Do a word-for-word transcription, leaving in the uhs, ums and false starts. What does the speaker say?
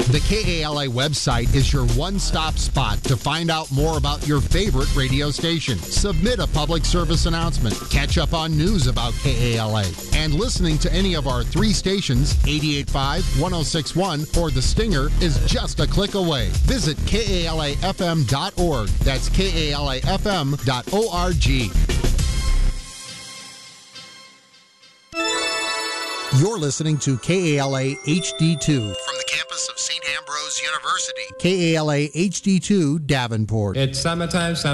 The K A L A website is your one-stop spot to find out more about your favorite radio station. Submit a public service announcement, catch up on news about K A L A, and listening to any of our three stations, eighty-eight point five, one oh six point one, or The Stinger, is just a click away. Visit K A L A F M dot org. That's K A L A F M dot org. You're listening to K A L A H D two from the campus of Saint Ambrose University. K A L A H D two, Davenport. It's summertime, summertime.